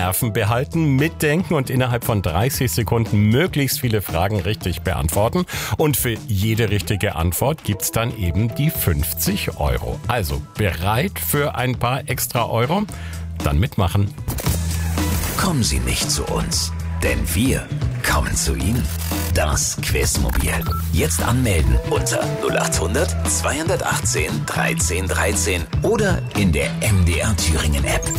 Nerven behalten, mitdenken und innerhalb von 30 Sekunden möglichst viele Fragen richtig beantworten. Und für jede richtige Antwort gibt's dann eben die 50 €. Also bereit für ein paar extra Euro? Dann mitmachen. Kommen Sie nicht zu uns, denn wir kommen zu Ihnen. Das Quizmobil. Jetzt anmelden unter 0800 218 13 13 oder in der MDR Thüringen App.